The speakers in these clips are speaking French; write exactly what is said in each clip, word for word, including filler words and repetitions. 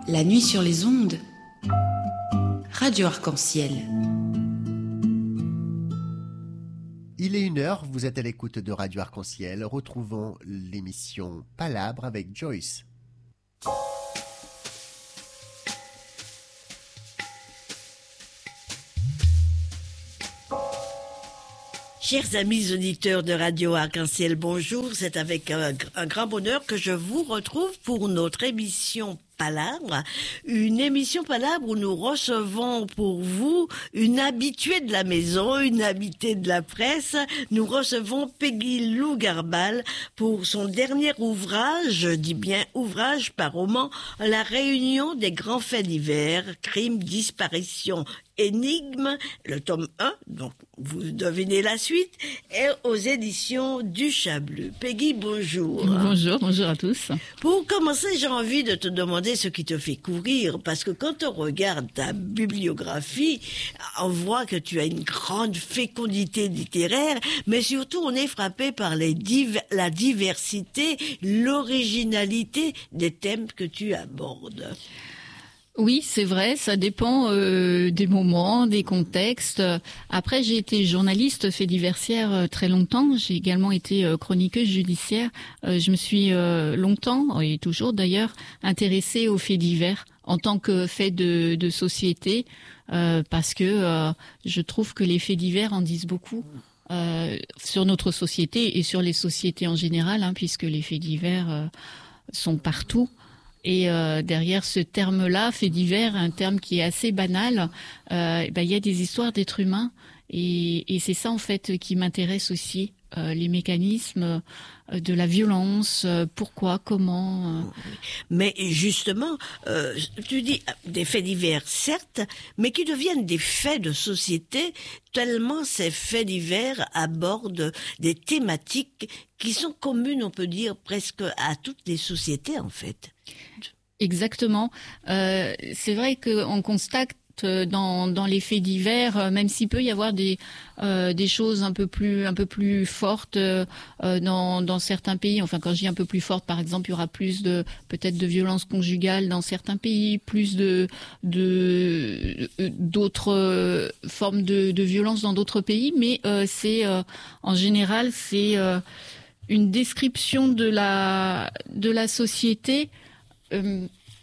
La nuit sur les ondes. Radio Arc-en-Ciel. Il est une heure, vous êtes à l'écoute de Radio Arc-en-Ciel. Retrouvons l'émission Palabre avec Joyce. Chers amis auditeurs de Radio Arc-en-Ciel, bonjour. C'est avec un, un grand bonheur que je vous retrouve pour notre émission Palabre, une émission Palabre où nous recevons pour vous une habituée de la maison, une habituée de la presse. Nous recevons Peggy Lou Garbal pour son dernier ouvrage, je dis bien ouvrage par roman, La réunion des grands faits divers, crimes, disparitions, énigmes, le tome un, donc vous devinez la suite, est aux éditions du Chableu. Peggy, bonjour. Bonjour, bonjour à tous. Pour commencer, j'ai envie de te demander ce qui te fait courir, parce que quand on regarde ta bibliographie, on voit que tu as une grande fécondité littéraire, mais surtout on est frappé par les div- la diversité, l'originalité des thèmes que tu abordes. Oui, c'est vrai, ça dépend euh, des moments, des contextes. Après, j'ai été journaliste fait diversière euh, très longtemps. J'ai également été euh, chroniqueuse judiciaire. Euh, je me suis euh, longtemps, et toujours d'ailleurs, intéressée aux faits divers en tant que faits de, de société, euh, parce que euh, je trouve que les faits divers en disent beaucoup. Euh, sur notre société et sur les sociétés en général, hein, puisque les faits divers euh, sont partout. Et euh, derrière ce terme-là, fait divers, un terme qui est assez banal, euh, ben, il y a des histoires d'êtres humains. Et, et c'est ça, en fait, qui m'intéresse aussi. Euh, les mécanismes euh, de la violence, euh, pourquoi, comment. Euh... Mais justement, euh, tu dis des faits divers, certes, mais qui deviennent des faits de société, tellement ces faits divers abordent des thématiques qui sont communes, on peut dire, presque à toutes les sociétés, en fait. Exactement. Euh, c'est vrai qu'on constate dans dans les faits divers, même s'il peut y avoir des euh, des choses un peu plus un peu plus fortes euh, dans dans certains pays. Enfin, quand je dis un peu plus fortes, par exemple, il y aura plus de peut-être de violences conjugales dans certains pays, plus de de d'autres formes de de violence dans d'autres pays. Mais euh, c'est euh, en général c'est euh, une description de la de la société. Euh,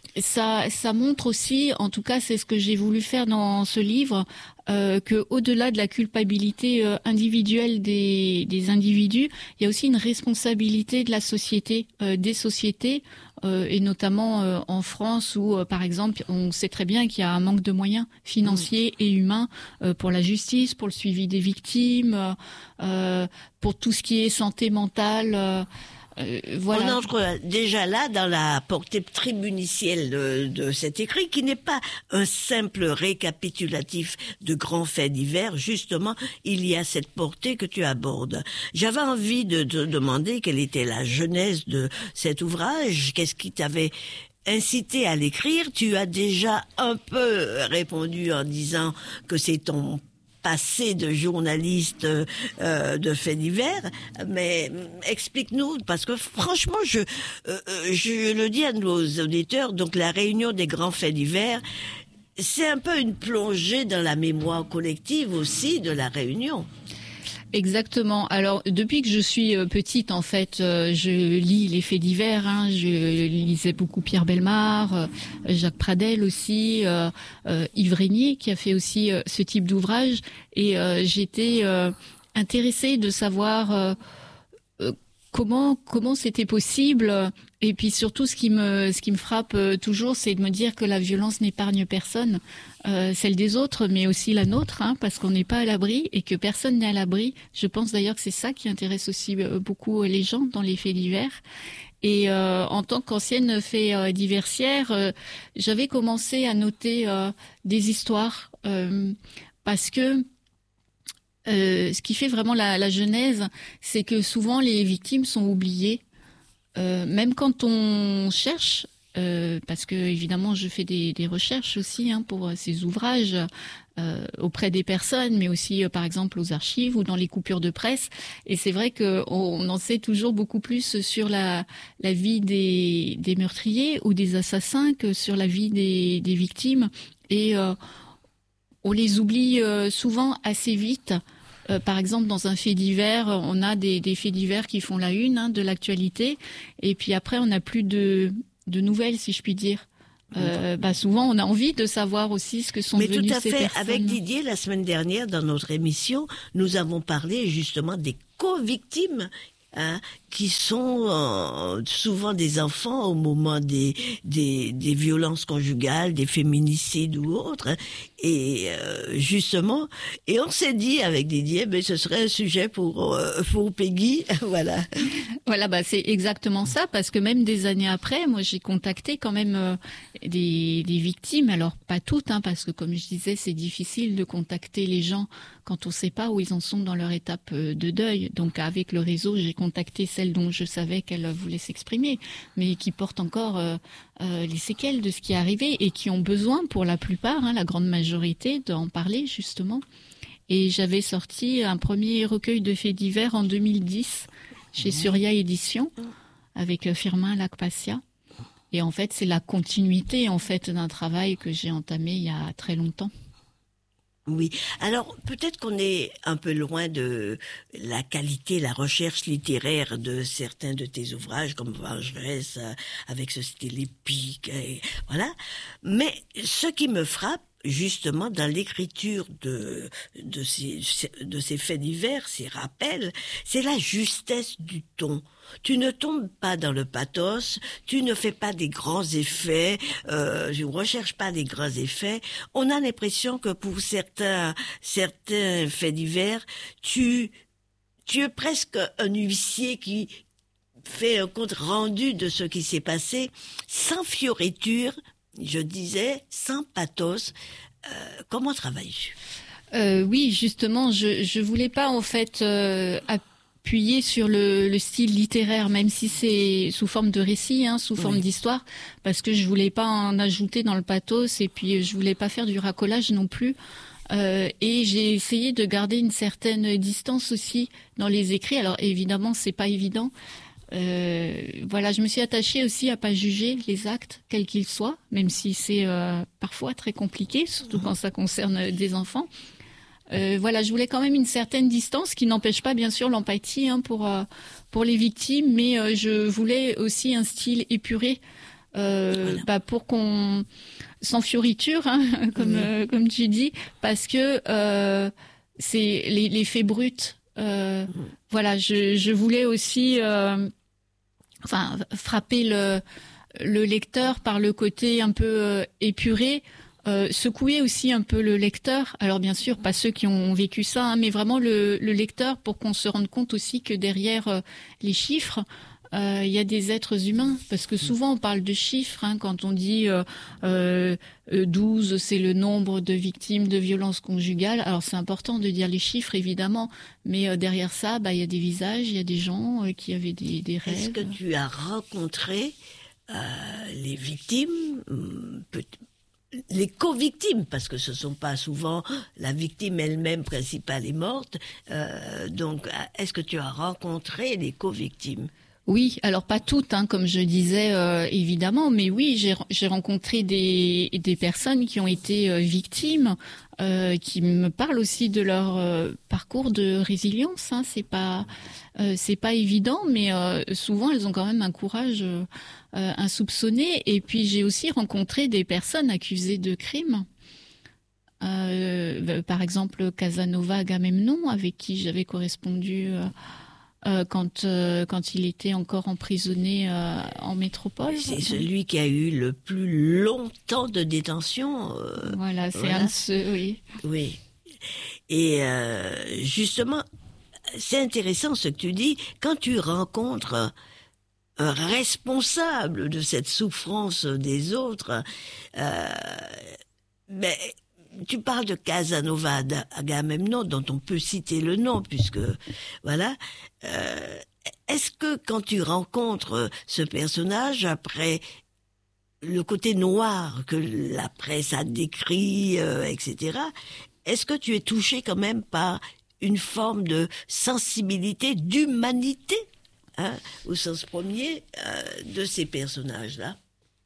Ça, ça montre aussi, en tout cas, c'est ce que j'ai voulu faire dans ce livre, euh, que au-delà de la culpabilité euh, individuelle des, des individus, il y a aussi une responsabilité de la société, euh, des sociétés, euh, et notamment euh, en France où, euh, par exemple, on sait très bien qu'il y a un manque de moyens financiers et humains euh, pour la justice, pour le suivi des victimes, euh, pour tout ce qui est santé mentale. Euh, Euh, voilà. On entre déjà là dans la portée tribunicielle de, de cet écrit, qui n'est pas un simple récapitulatif de grands faits divers. Justement, il y a cette portée que tu abordes. J'avais envie de te demander quelle était la genèse de cet ouvrage, qu'est-ce qui t'avait incité à l'écrire. Tu as déjà un peu répondu en disant que c'est ton passé de journaliste euh, de faits divers, mais explique-nous, parce que franchement, je, euh, je le dis à nos auditeurs, donc la réunion des grands faits divers, c'est un peu une plongée dans la mémoire collective aussi de la Réunion. Exactement. Alors, depuis que je suis petite, en fait, euh, je lis les faits divers. Hein. Je lisais beaucoup Pierre Bellemare, euh, Jacques Pradel aussi, euh, euh, Yves Régnier, qui a fait aussi euh, ce type d'ouvrage. Et euh, j'étais euh, intéressée de savoir euh, euh, comment comment c'était possible. Et puis surtout, ce qui me ce qui me frappe toujours, c'est de me dire que la violence n'épargne personne, euh, celle des autres, mais aussi la nôtre, hein, parce qu'on n'est pas à l'abri et que personne n'est à l'abri. Je pense d'ailleurs que c'est ça qui intéresse aussi beaucoup les gens dans les faits divers. Et euh, en tant qu'ancienne fait euh, diversière, euh, j'avais commencé à noter euh, des histoires euh, parce que euh, ce qui fait vraiment la, la genèse, c'est que souvent les victimes sont oubliées. Euh, même quand on cherche euh, parce que évidemment je fais des, des recherches aussi hein, pour ces ouvrages euh, auprès des personnes, mais aussi euh, par exemple aux archives ou dans les coupures de presse. Et c'est vrai que on en sait toujours beaucoup plus sur la, la vie des, des meurtriers ou des assassins que sur la vie des, des victimes. Et euh, on les oublie euh, souvent assez vite. Euh, par exemple, dans un fait divers, on a des, des faits divers qui font la une hein, de l'actualité, et puis après, on n'a plus de, de nouvelles, si je puis dire. Euh, bah souvent, on a envie de savoir aussi ce que sont Mais devenues tout à ces fait. personnes. Avec Didier, la semaine dernière, dans notre émission, nous avons parlé justement des co-victimes. Hein, qui sont euh, souvent des enfants au moment des, des, des violences conjugales, des féminicides ou autres. Hein, et euh, justement, et on s'est dit avec Didier, mais ce serait un sujet pour, euh, pour Peggy, voilà. Voilà, bah c'est exactement ça, parce que même des années après, moi j'ai contacté quand même euh, des, des victimes, alors pas toutes, hein, parce que comme je disais, c'est difficile de contacter les gens quand on ne sait pas où ils en sont dans leur étape de deuil. Donc avec le réseau, j'ai contacté celles dont je savais qu'elles voulaient s'exprimer, mais qui portent encore euh, euh, les séquelles de ce qui est arrivé et qui ont besoin, pour la plupart, hein, la grande majorité, d'en parler justement. Et j'avais sorti un premier recueil de faits divers en deux mille dix chez Surya Éditions avec Firmin Lacpacia. Et en fait, c'est la continuité en fait d'un travail que j'ai entamé il y a très longtemps. Oui. Alors, peut-être qu'on est un peu loin de la qualité, la recherche littéraire de certains de tes ouvrages, comme Vengeresse, avec ce style épique, et voilà. Mais ce qui me frappe, justement, dans l'écriture de, de ces, de ces faits divers, ces rappels, c'est la justesse du ton. Tu ne tombes pas dans le pathos, tu ne fais pas des grands effets, euh, je ne recherche pas des grands effets. On a l'impression que pour certains, certains faits divers, tu, tu es presque un huissier qui fait un compte rendu de ce qui s'est passé, sans fioriture, je disais, sans pathos. Euh, comment travailles-tu ? euh, Oui, justement, je je voulais pas en fait euh, appuyer sur le, le style littéraire, même si c'est sous forme de récit, hein, sous forme oui. d'histoire, parce que je voulais pas en ajouter dans le pathos et puis je voulais pas faire du racolage non plus. Euh, et j'ai essayé de garder une certaine distance aussi dans les écrits. Alors évidemment, c'est pas évident. Euh, voilà, je me suis attachée aussi à pas juger les actes, quels qu'ils soient, même si c'est euh, parfois très compliqué, surtout quand ça concerne des enfants. Euh, voilà, je voulais quand même une certaine distance, qui n'empêche pas bien sûr l'empathie hein, pour euh, pour les victimes, mais euh, je voulais aussi un style épuré, euh, voilà. bah, pour qu'on sans fioriture, hein, comme oui. euh, comme tu dis, parce que euh, c'est les, les faits bruts. Euh, mmh. Voilà, je, je voulais aussi, euh, enfin, frapper le, le lecteur par le côté un peu euh, épuré, euh, secouer aussi un peu le lecteur. Alors bien sûr, pas ceux qui ont vécu ça, hein, mais vraiment le, le lecteur pour qu'on se rende compte aussi que derrière euh, les chiffres, il euh, y a des êtres humains, parce que souvent on parle de chiffres hein, quand on dit euh, euh, douze, c'est le nombre de victimes de violences conjugales. Alors c'est important de dire les chiffres évidemment, mais euh, derrière ça, bah il y a des visages, il y a des gens euh, qui avaient des, des rêves. Est-ce que tu as rencontré euh, les victimes, peut- les co-victimes, parce que ce sont pas souvent la victime elle-même principale est morte. Euh, donc, est-ce que tu as rencontré les co-victimes ? Oui, alors pas toutes, hein, comme je disais euh, évidemment, mais oui, j'ai, j'ai rencontré des, des personnes qui ont été euh, victimes, euh, qui me parlent aussi de leur euh, parcours de résilience. Hein, c'est pas, euh, c'est pas évident, mais euh, souvent elles ont quand même un courage euh, insoupçonné. Et puis j'ai aussi rencontré des personnes accusées de crimes. Euh, par exemple, Casanova Agamemnon, avec qui j'avais correspondu. Euh, Euh, quand euh, quand il était encore emprisonné euh, en métropole. C'est celui qui a eu le plus longtemps de détention. Euh, voilà, c'est voilà. un de ceux, oui. Oui. Et euh, justement, c'est intéressant ce que tu dis. Quand tu rencontres un responsable de cette souffrance des autres, euh, mais tu parles de Casanova Agamemnon, dont on peut citer le nom, puisque, voilà. Euh, est-ce que quand tu rencontres ce personnage, après le côté noir que la presse a décrit, euh, et cetera. Est-ce que tu es touché quand même par une forme de sensibilité, d'humanité, hein, au sens premier, euh, de ces personnages-là?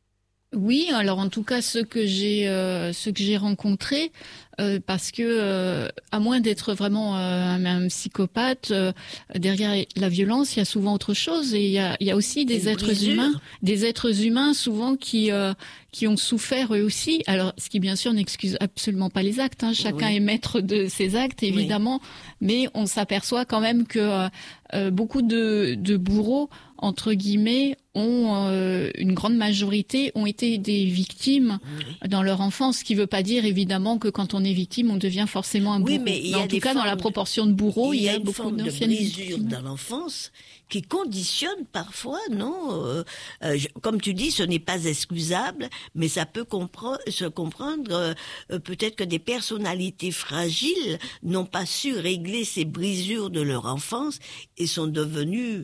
Oui, alors en tout cas ceux que j'ai euh, ceux que j'ai rencontrés, euh, parce que euh, à moins d'être vraiment euh, un, un psychopathe, euh, derrière la violence, il y a souvent autre chose, et il y a, il y a aussi des Une êtres brisure. humains, des êtres humains souvent qui euh, qui ont souffert eux aussi. Alors, ce qui bien sûr n'excuse absolument pas les actes, hein. Chacun Oui. est maître de ses actes, évidemment, mais on s'aperçoit quand même que euh, euh, beaucoup de, de bourreaux, entre guillemets, ont euh, une grande majorité ont été des victimes Oui. dans leur enfance, ce qui ne veut pas dire évidemment que quand on est victime, on devient forcément un Oui, bourreau. mais il y a en des tout cas, dans la formes- proportion de bourreaux, il y a, une beaucoup forme de d'anciennes brisure victimes. dans l'enfance qui conditionne parfois, non euh, euh, je- Comme tu dis, ce n'est pas excusable, mais ça peut compre- se comprendre. euh, euh, peut-être que des personnalités fragiles n'ont pas su régler ces brisures de leur enfance et sont devenues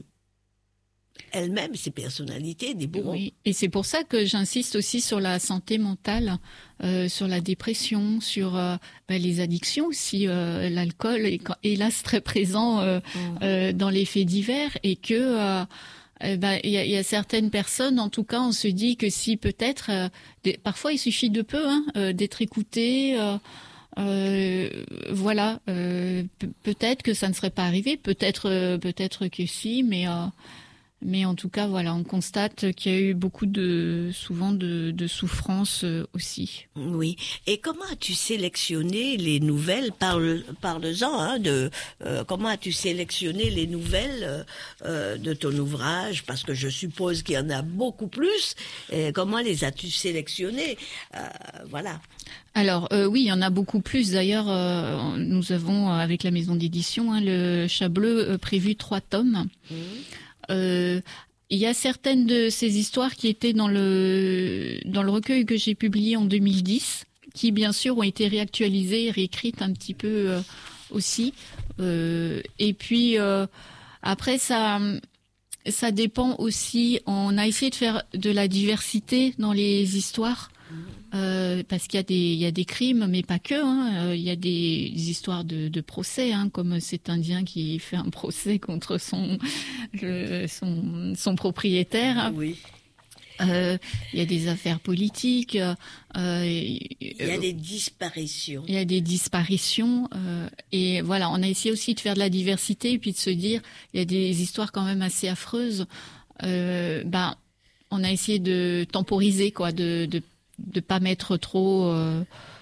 elles-mêmes, ces personnalités, des bourreaux. Oui, et c'est pour ça que j'insiste aussi sur la santé mentale, euh, sur la dépression, sur euh, ben, les addictions aussi. Euh, l'alcool est quand- hélas très présent euh, euh, dans les faits divers, et que euh, eh ben, il y, a, il y a certaines personnes, en tout cas, on se dit que si peut-être, euh, des- parfois il suffit de peu, hein, euh, d'être écouté. Euh, euh, voilà, euh, pe- peut-être que ça ne serait pas arrivé, peut-être, euh, peut-être que si, mais. Euh, Mais en tout cas, voilà, on constate qu'il y a eu beaucoup de, souvent de, de souffrance euh, aussi. Oui. Et comment as-tu sélectionné les nouvelles? Parle, parle-en, hein, de euh, comment as-tu sélectionné les nouvelles euh, euh, de ton ouvrage? Parce que je suppose qu'il y en a beaucoup plus. Et comment les as-tu sélectionnées? Euh, Voilà. Alors euh, oui, il y en a beaucoup plus. D'ailleurs, euh, nous avons, euh, avec la maison d'édition, hein, le Chat Bleu, euh, prévu trois tomes. Mmh. Euh, il y a certaines de ces histoires qui étaient dans le dans le recueil que j'ai publié en deux mille dix, qui bien sûr ont été réactualisées, réécrites un petit peu euh, aussi. Euh, et puis euh, après ça ça dépend aussi. On a essayé de faire de la diversité dans les histoires. Euh, parce qu'il y a des il y a des crimes, mais pas que. Hein. Euh, il y a des, des histoires de, de procès, hein, comme cet Indien qui fait un procès contre son le, son, son propriétaire. Oui. Euh, il y a des affaires politiques. Euh, Il y a des disparitions. il y a des disparitions. Euh, et voilà, on a essayé aussi de faire de la diversité et puis de se dire, il y a des histoires quand même assez affreuses. Euh, ben, on a essayé de temporiser, quoi, de de de pas mettre trop euh,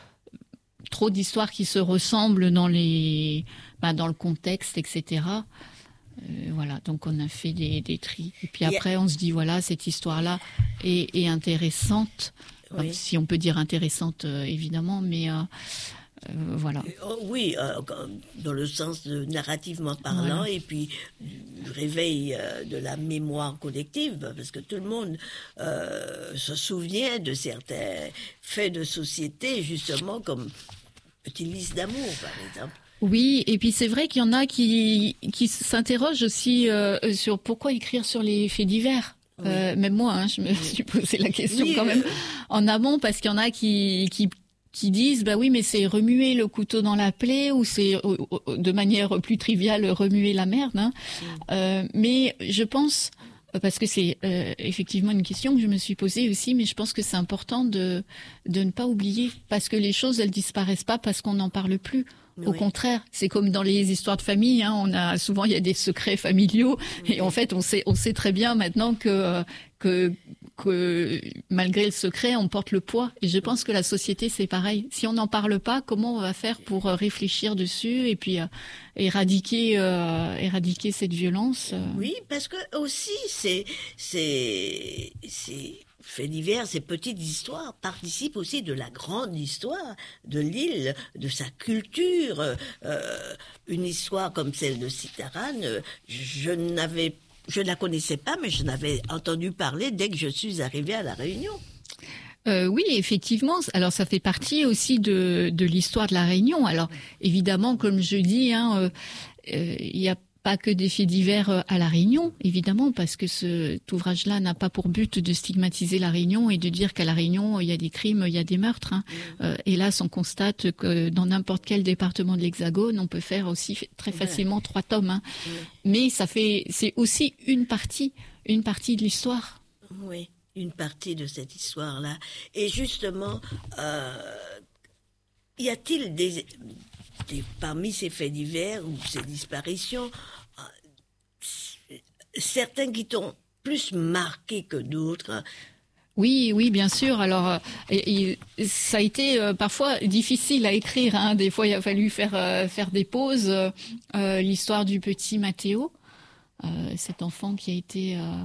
trop d'histoires qui se ressemblent dans les ben, dans le contexte, et cetera. Euh, voilà, donc on a fait des, des tris. Et puis Il y a- après, on se dit, voilà, cette histoire-là est, est intéressante. Oui. Enfin, si on peut dire intéressante, euh, évidemment, mais euh, euh, voilà. Oh, oui, euh, comme- dans le sens de narrativement parlant, Voilà. et puis du réveil euh, de la mémoire collective, parce que tout le monde euh, se souvient de certains faits de société, justement comme Petit lys d'amour, par exemple. Oui, et puis c'est vrai qu'il y en a qui, qui s'interrogent aussi euh, sur pourquoi écrire sur les faits divers. Oui. Euh, même moi, hein, je me suis posé la question Oui, quand même euh, en amont, parce qu'il y en a qui, qui, qui disent, bah oui, mais c'est remuer le couteau dans la plaie, ou c'est euh, euh, de manière plus triviale remuer la merde. Hein. Euh, mais je pense, parce que c'est euh, effectivement une question que je me suis posée aussi, mais je pense que c'est important de de ne pas oublier, parce que les choses, elles disparaissent pas parce qu'on n'en parle plus. Au Oui. contraire, c'est comme dans les histoires de famille, hein, on a souvent il y a des secrets familiaux, et en fait on sait on sait très bien maintenant que que que malgré le secret, on porte le poids. Et je pense que la société c'est pareil. Si on n'en parle pas, comment on va faire pour euh, réfléchir dessus et puis euh, éradiquer euh, éradiquer cette violence euh. Oui, parce que aussi, c'est, c'est, c'est faits divers, ces petites histoires participent aussi de la grande histoire de l'île, de sa culture. Euh, une histoire comme celle de Citaran, euh, je n'avais, je ne la connaissais pas, mais je n'avais entendu parler dès que je suis arrivée à La Réunion. Euh, oui, effectivement. Alors, ça fait partie aussi de, de l'histoire de la Réunion. Alors, évidemment, comme je dis, hein, euh, euh, il y a pas que des faits divers à La Réunion, évidemment, parce que cet ouvrage-là n'a pas pour but de stigmatiser La Réunion et de dire qu'à La Réunion, il y a des crimes, il y a des meurtres. Hein. Mmh. Euh, hélas, on constate que dans n'importe quel département de l'Hexagone, on peut faire aussi très facilement ouais. trois tomes. Hein. Mmh. Mais ça fait, c'est aussi une partie, une partie de l'histoire. Oui, une partie de cette histoire-là. Et justement, euh, y a-t-il des... Et parmi ces faits divers ou ces disparitions, euh, certains qui t'ont plus marqué que d'autres. Oui, oui, bien sûr. Alors, euh, et, et, ça a été euh, parfois difficile à écrire. Hein. Des fois, il a fallu faire euh, faire des pauses. Euh, l'histoire du petit Mathéo, euh, cet enfant qui a été euh,